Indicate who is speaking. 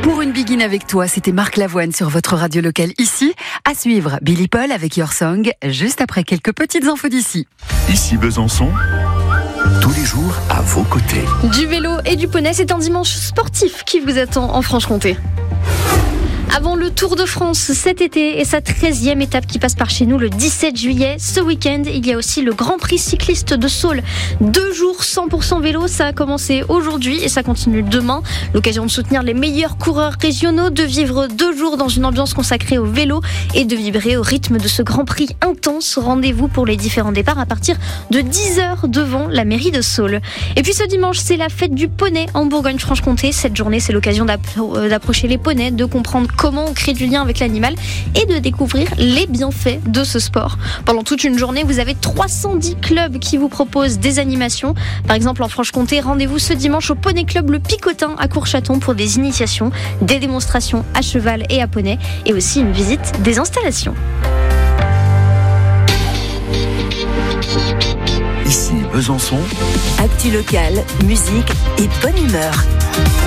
Speaker 1: Pour une begin avec toi, c'était Marc Lavoine sur votre radio locale ici. À suivre, Billy Paul avec Your Song, juste après quelques petites infos d'ici.
Speaker 2: Ici Besançon, tous les jours à vos côtés.
Speaker 3: Du vélo et du poney, c'est un dimanche sportif qui vous attend en Franche-Comté. Avant le Tour de France cet été et sa 13e étape qui passe par chez nous le 17 juillet, ce week-end, il y a aussi le Grand Prix cycliste de Saules. 2 jours 100% vélo, ça a commencé aujourd'hui et ça continue demain. L'occasion de soutenir les meilleurs coureurs régionaux, de vivre 2 jours dans une ambiance consacrée au vélo et de vibrer au rythme de ce Grand Prix intense. Rendez-vous pour les différents départs à partir de 10h devant la mairie de Saules. Et puis ce dimanche, c'est la fête du poney en Bourgogne-Franche-Comté. Cette journée, c'est l'occasion d'approcher les poneys, de comprendre comment on crée du lien avec l'animal et de découvrir les bienfaits de ce sport. Pendant toute une journée, vous avez 310 clubs qui vous proposent des animations. Par exemple, en Franche-Comté, rendez-vous ce dimanche au Poney Club Le Picotin à Courchaton pour des initiations, des démonstrations à cheval et à poney et aussi une visite des installations.
Speaker 2: Ici Besançon,
Speaker 4: Actu local, musique et bonne humeur.